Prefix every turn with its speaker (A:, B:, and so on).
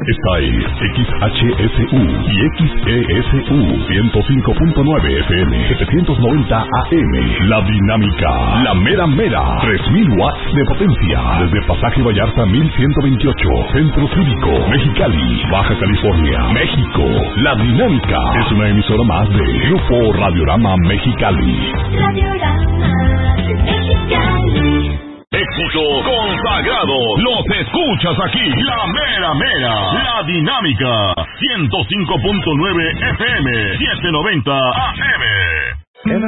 A: Esta es XHSU y XESU 105.9 FM, 790 AM. La Dinámica, la mera mera, 3000 watts de potencia. Desde Pasaje Vallarta 1128, Centro Cívico, Mexicali, Baja California, México. La Dinámica es una emisora más de Grupo Radiorama Mexicali.
B: Radiorama Mexicali.
C: Éxito consagrado, los escuchas aquí, la mera mera, la Dinámica, 105.9 FM, 790 AM.